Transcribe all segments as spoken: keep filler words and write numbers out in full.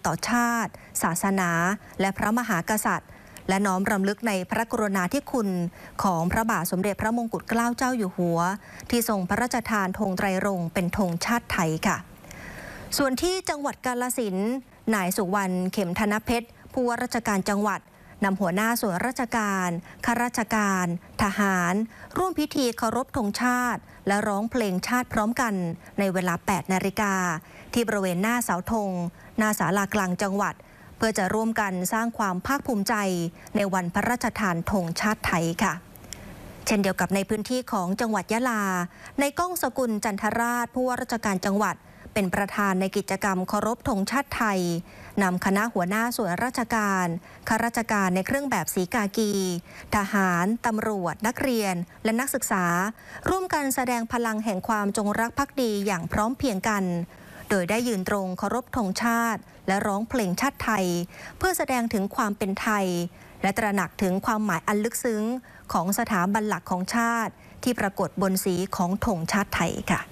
ต่อชาติศาสนาและพระมหากษัตริย์และน้อมรำลึกในพระกรุณาธิคุณของพระบาทสมเด็จพระมงกุฎเกล้าเจ้าอยู่หัวที่ทรงพระราชทานธงไตรรงค์เป็นธงชาติไทยค่ะส่วนที่จังหวัดกาฬสินธุ์นายสุวรรณเข็มธนเพชรผู้ว่าราชการจังหวัดนำหัวหน้าส่วนราชการข้าราชการทหารร่วมพิธีเคารพธงชาติและร้องเพลงชาติพร้อมกันในเวลา แปด นาฬิกาที่บริเวณหน้าเสาธงหน้าศาลากลางจังหวัดเพื่อจะร่วมกันสร้างความภาคภูมิใจในวันพระราชทานธงชาติไทยค่ะเช่นเดียวกับในพื้นที่ของจังหวัดยะลาในก้องสกุลจันทราชผู้ว่าราชการจังหวัดเป็นประธานในกิจกรรมเคารพธงชาติไทยนำคณะหัวหน้าส่วนราชการข้าราชการในเครื่องแบบสีกากีทหารตำรวจนักเรียนและนักศึกษาร่วมกันแสดงพลังแห่งความจงรักภักดีอย่างพร้อมเพรียงกันโดยได้ยืนตรงเคารพธงชาติและร้องเพลงชาติไทยเพื่อแสดงถึงความเป็นไทยและตระหนักถึงความหมายอันลึกซึ้งของสถาบันหลักของชาติที่ปรากฏบนสีของธงชาติไทยค่ะ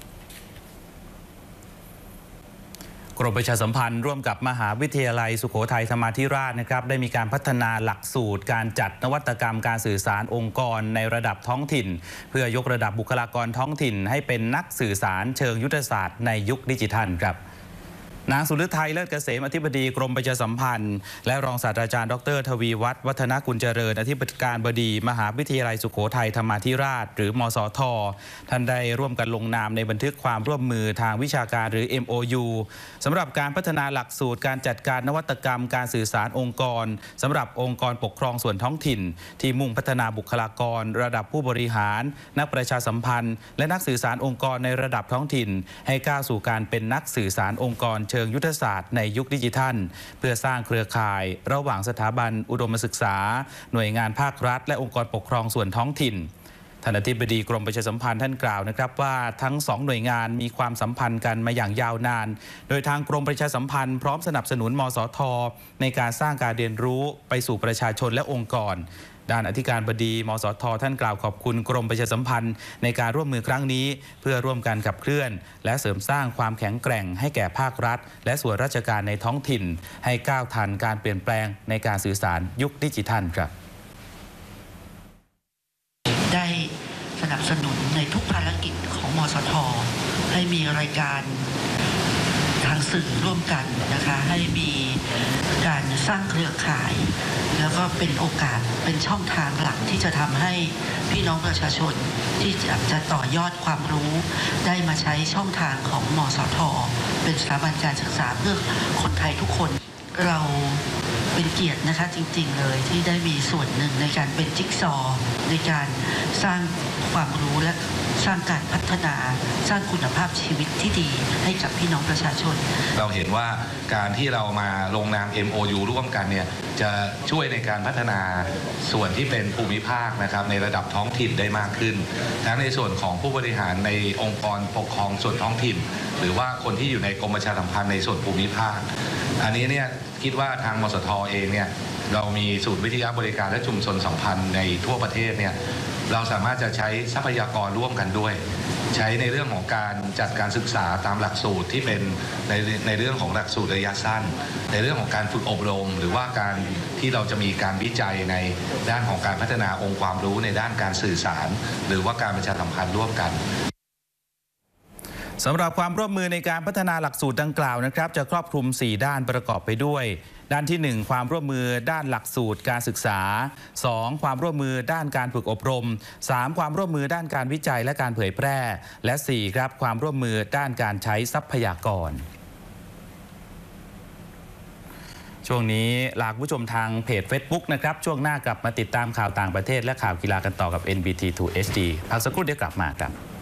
กรมประชาสัมพันธ์ร่วมกับมหาวิทยาลัยสุโขทัยธรรมาธิราชนะครับได้มีการพัฒนาหลักสูตรการจัดนวัตกรรมการสื่อสารองค์กรในระดับท้องถิ่นเพื่อยกระดับบุคลากรท้องถิ่นให้เป็นนักสื่อสารเชิงยุทธศาสตร์ในยุคดิจิทัลครับนางสุฤทัยเลิศเกษมอธิบดีกรมประชาสัมพันธ์และรองศาสตราจารย์ดรทวีวัฒน์วัฒนกุลเจริญอธิบดีการบดีมหาวิทยาลัยสุโขทัยธรรมาธิราชหรือมสท.ท่านได้ร่วมกันลงนามในบันทึกความร่วมมือทางวิชาการหรือ เอ็ม โอ ยู สำหรับการพัฒนาหลักสูตรการจัดการนวัตกรรมการสื่อสารองค์กรสำหรับองค์กรปกครองส่วนท้องถิ่นที่มุ่งพัฒนาบุคลากรระดับผู้บริหารนักประชาสัมพันธ์และนักสื่อสารองค์กรในระดับท้องถิ่นให้ก้าวสู่การเป็นนักสื่อสารองค์กรเชิงยุทธศาสตร์ในยุคดิจิทัลเพื่อสร้างเครือข่ายระหว่างสถาบันอุดมศึกษาหน่วยงานภาครัฐและองค์กรปกครองส่วนท้องถิ่นท่านอธิบดีกรมประชาสัมพันธ์ท่านกล่าวนะครับว่าทั้งสองหน่วยงานมีความสัมพันธ์กันมาอย่างยาวนานโดยทางกรมประชาสัมพันธ์พร้อมสนับสนุนมสท.ในการสร้างการเรียนรู้ไปสู่ประชาชนและองค์กรด้านอธิการบดีมสท.ท่านกล่าวขอบคุณกรมประชาสัมพันธ์ในการร่วมมือครั้งนี้เพื่อร่วมกันขับเคลื่อนและเสริมสร้างความแข็งแกร่งให้แก่ภาครัฐและส่วนราชการในท้องถิ่นให้ก้าวทันการเปลี่ยนแปลงในการสื่อสารยุคดิจิทัลครับได้สนับสนุนในทุกภารกิจของมสท.ให้มีรายการทางสื่อร่วมกันนะคะให้มีการสร้างเครือข่ายแล้วก็เป็นโอกาสเป็นช่องทางหลักที่จะทำให้พี่น้องประชาชนที่จะจะต่อยอดความรู้ได้มาใช้ช่องทางของมสท.เป็นสถาบันการศึกษาเพื่อคนไทยทุกคนเราเป็นเกียรตินะคะจริงๆเลยที่ได้มีส่วนหนึ่งในการเป็นจิ๊กซอว์ในการสร้างความรู้และสร้างการพัฒนาสร้างคุณภาพชีวิตที่ดีให้กับพี่น้องประชาชนเราเห็นว่าการที่เรามาลงนาม เอ็ม โอ ยู ร่วมกันเนี่ยจะช่วยในการพัฒนาส่วนที่เป็นภูมิภาคนะครับในระดับท้องถิ่นได้มากขึ้นทั้งในส่วนของผู้บริหารในองค์กรปกครองส่วนท้องถิ่นหรือว่าคนที่อยู่ในกรมประชาสัมพันธ์ในส่วนภูมิภาคอันนี้เนี่ยคิดว่าทางมสท.เองเนี่ยเรามีศูนย์วิทยาบริการและชุมชนสัมพันธ์ในทั่วประเทศเนี่ยเราสามารถจะใช้ทรัพยากรร่วมกันด้วยใช้ในเรื่องของการจัดการศึกษาตามหลักสูตรที่เป็นในในเรื่องของหลักสูตรระยะสั้นในเรื่องของการฝึกอบรมหรือว่าการที่เราจะมีการวิจัยในด้านของการพัฒนาองค์ความรู้ในด้านการสื่อสารหรือว่าการประชาสัมพันธ์ร่วมกันสำหรับความร่วมมือในการพัฒนาหลักสูตรดังกล่าวนะครับจะครอบคลุมสี่ด้านประกอบไปด้วยด้านที่หนึ่งความร่วมมือด้านหลักสูตรการศึกษาสองความร่วมมือด้านการฝึกอบรมสามความร่วมมือด้านการวิจัยและการเผยแพร่และสี่ครับความร่วมมือด้านการใช้ทรัพยากรช่วงนี้ลาคุณผู้ชมทางเพจ Facebook นะครับช่วงหน้ากลับมาติดตามข่าวต่างประเทศและข่าวกีฬากันต่อกับ เอ็น บี ที ทู เอช ดี พักสักครู่เดี๋ยวกลับมาครับ